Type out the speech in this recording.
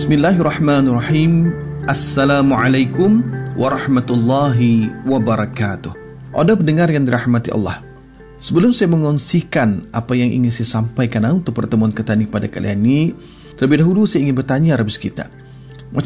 Bismillahirrahmanirrahim. Assalamualaikum warahmatullahi wabarakatuh. Ada pendengar yang dirahmati Allah, sebelum saya mengongsikan apa yang ingin saya sampaikan untuk pertemuan kita ini pada kali ini, terlebih dahulu saya ingin bertanya Rabbi kita,